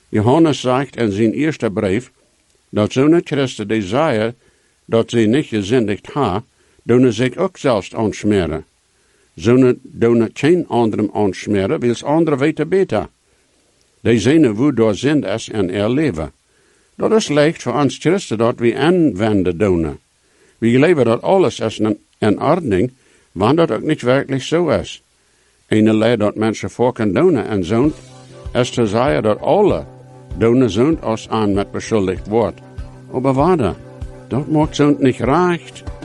Johannes sagt in zijn eerste brief, dat zo'n Christen die zeggen dat ze niet gezündigd ha, doen zich ook zelfs aansmeren. Zo'n doen geen anderen aansmeren, wils anderen weten beter. Die zien hoe door zin is en erleven. Dat is leicht voor ons Christen dat we aanwenden doen. We geloven dat alles is in ordning, wanneer dat ook niet werkelijk zo is. Een leer dat mensen voor kunnen doen en zo'n, is te zeggen dat alle doen zo'n als aan met beschuldigd wordt. Maar waarde, dat maakt zo'n niet recht.